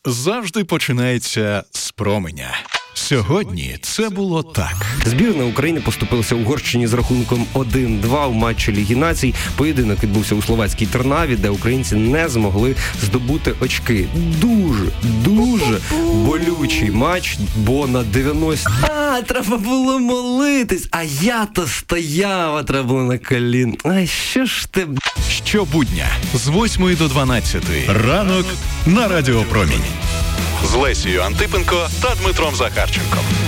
завжди починається з променя. Сьогодні це було так. Збірна України поступилася Угорщині з рахунком 1-2 у матчі Ліги Націй. Поєдинок відбувся у словацькій Трнаві, де українці не змогли здобути очки. Дуже болючий матч, бо на 90... треба було молитись, а я-то стояв, а треба було на колін. Ай, що ж ти... Щобудня з 8 до 12. Ранок на Радіо Промінь. З Лесією Антипенко та Дмитром Захарченком.